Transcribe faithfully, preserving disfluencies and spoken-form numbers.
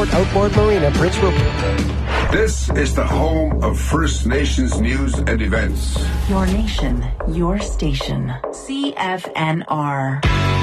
Port Outboard Marina, Prince Rupert. This is the home of First Nations news and events. Your nation, your station. C F N R.